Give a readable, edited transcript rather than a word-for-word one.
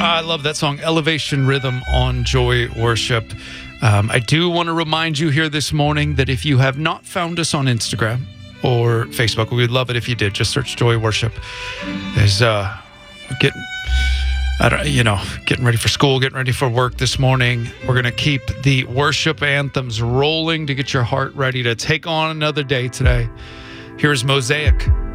I love that song, Elevation Rhythm on Joy Worship. I do want to remind you here this morning that if you have not found us on Instagram or Facebook, we would love it if you did. Just search Joy Worship. There's getting ready for school, getting ready for work this morning. We're going to keep the worship anthems rolling to get your heart ready to take on another day today. Here's Mosaic.